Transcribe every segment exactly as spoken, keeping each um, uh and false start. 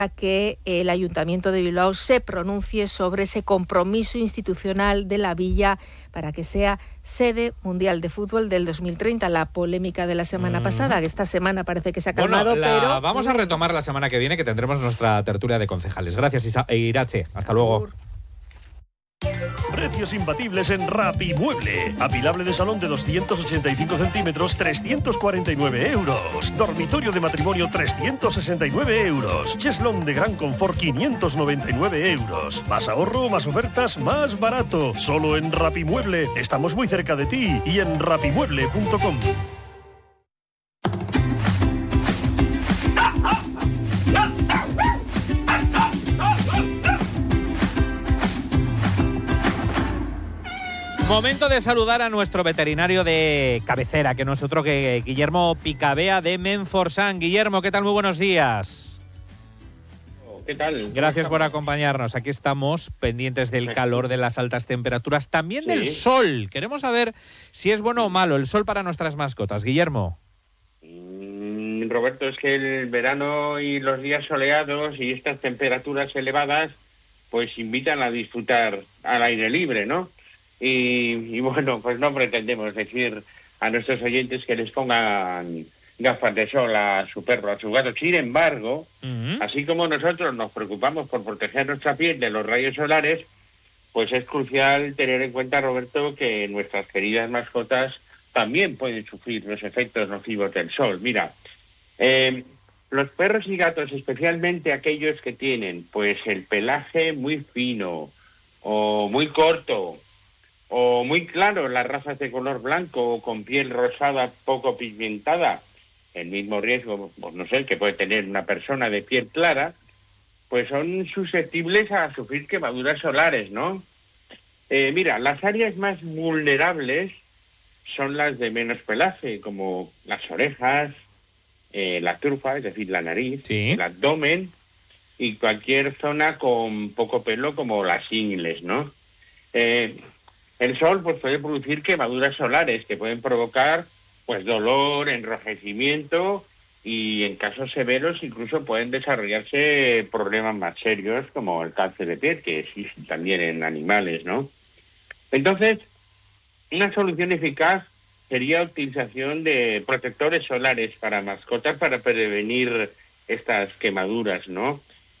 que el Ayuntamiento de Bilbao se pronuncie sobre ese compromiso institucional de la villa para que sea sede mundial de fútbol del dos mil treinta. La polémica de la semana mm. pasada, que esta semana parece que se ha calmado, bueno, la, pero... vamos a retomar la semana que viene, que tendremos nuestra tertulia de concejales. Gracias, Isa e Irache. Hasta luego. Precios imbatibles en Rapimueble. Apilable de salón de doscientos ochenta y cinco centímetros, trescientos cuarenta y nueve euros. Dormitorio de matrimonio, trescientos sesenta y nueve euros. Cheslón de gran confort, quinientos noventa y nueve euros. Más ahorro, más ofertas, más barato. Solo en Rapimueble. Estamos muy cerca de ti y en rapimueble punto com. Momento de saludar a nuestro veterinario de cabecera, que no es otro que Guillermo Picabea de Menforsan. Guillermo, ¿qué tal? Muy buenos días. ¿Qué tal? Gracias por acompañarnos. Aquí estamos pendientes del calor, de las altas temperaturas, también del sí. sol. Queremos saber si es bueno o malo el sol para nuestras mascotas. Guillermo. Mm, Roberto, es que el verano y los días soleados y estas temperaturas elevadas pues invitan a disfrutar al aire libre, ¿no? Y, y bueno, pues no pretendemos decir a nuestros oyentes que les pongan gafas de sol a su perro, a su gato. Sin embargo, uh-huh. así como nosotros nos preocupamos por proteger nuestra piel de los rayos solares, pues es crucial tener en cuenta, Roberto, que nuestras queridas mascotas también pueden sufrir los efectos nocivos del sol. Mira, eh, los perros y gatos, especialmente aquellos que tienen pues el pelaje muy fino o muy corto, o muy claro, las razas de color blanco o con piel rosada poco pigmentada, el mismo riesgo, pues no sé, que puede tener una persona de piel clara, pues son susceptibles a sufrir quemaduras solares, ¿no? Eh, mira, las áreas más vulnerables son las de menos pelaje, como las orejas, eh, la trufa, es decir, la nariz, ¿sí? El abdomen y cualquier zona con poco pelo, como las ingles, ¿no? Eh... El sol pues puede producir quemaduras solares que pueden provocar pues dolor, enrojecimiento y en casos severos incluso pueden desarrollarse problemas más serios como el cáncer de piel, que existe también en animales, ¿no? Entonces, una solución eficaz sería la utilización de protectores solares para mascotas para prevenir estas quemaduras, ¿no?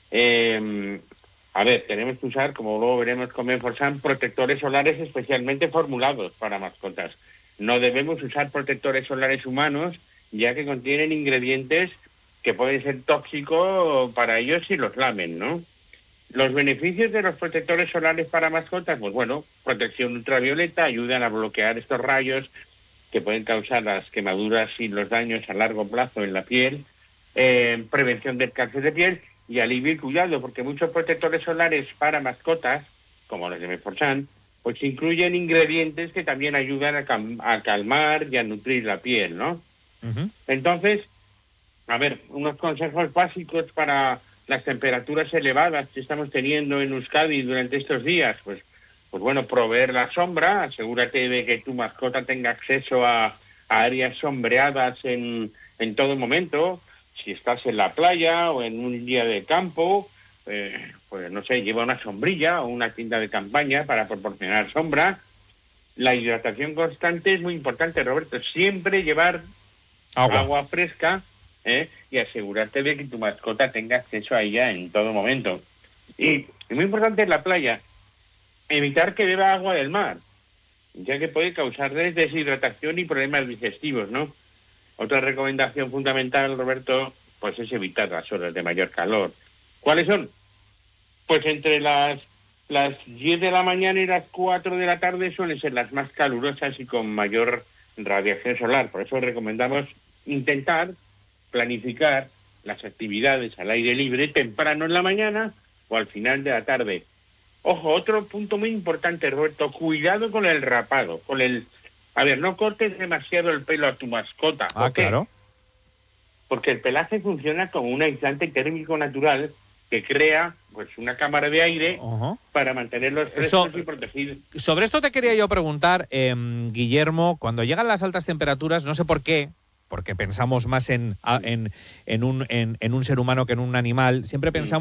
Eh, A ver, tenemos que usar, como luego veremos con Menforsan, protectores solares especialmente formulados para mascotas. No debemos usar protectores solares humanos, ya que contienen ingredientes que pueden ser tóxicos para ellos si los lamen, ¿no? Los beneficios de los protectores solares para mascotas, pues bueno, protección ultravioleta, ayudan a bloquear estos rayos que pueden causar las quemaduras y los daños a largo plazo en la piel, eh, prevención del cáncer de piel, y alivio y cuidado, porque muchos protectores solares para mascotas, como los de Menforsan, pues incluyen ingredientes que también ayudan a, cal- a calmar y a nutrir la piel, ¿no? Uh-huh. Entonces, a ver, unos consejos básicos para las temperaturas elevadas que estamos teniendo en Euskadi durante estos días, pues, pues bueno, proveer la sombra, asegúrate de que tu mascota tenga acceso a, a áreas sombreadas en, en todo momento. Si estás en la playa o en un día de campo, eh, pues no sé, lleva una sombrilla o una tienda de campaña para proporcionar sombra. La hidratación constante es muy importante, Roberto. Siempre llevar agua, agua fresca ¿eh? y asegurarte de que tu mascota tenga acceso a ella en todo momento. Y, y muy importante en la playa, evitar que beba agua del mar, ya que puede causarles deshidratación y problemas digestivos, ¿no? Otra recomendación fundamental, Roberto, pues es evitar las horas de mayor calor. ¿Cuáles son? Pues entre las las diez de la mañana y las cuatro de la tarde suelen ser las más calurosas y con mayor radiación solar. Por eso recomendamos intentar planificar las actividades al aire libre temprano en la mañana o al final de la tarde. Ojo, otro punto muy importante, Roberto, cuidado con el rapado, con el... A ver, no cortes demasiado el pelo a tu mascota. Ah, ¿por qué? Claro. Porque el pelaje funciona como un aislante térmico natural que crea pues una cámara de aire uh-huh. para mantenerlos frescos Eso, y protegidos. Sobre esto te quería yo preguntar, eh, Guillermo, cuando llegan las altas temperaturas, no sé por qué, porque pensamos más en, en, en, un, en, en un ser humano que en un animal, siempre pensamos